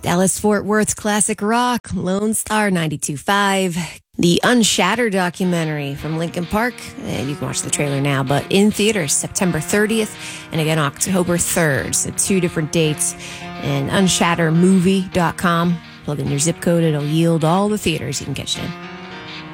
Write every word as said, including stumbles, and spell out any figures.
Dallas-Fort Worth's classic rock, Lone Star ninety-two point five. The Unshattered documentary from Linkin Park. And you can watch the trailer now, but in theaters September thirtieth and again October third. So two different dates. And unshatter movie dot com. Plug in your zip code. It'll yield all the theaters you can catch it in.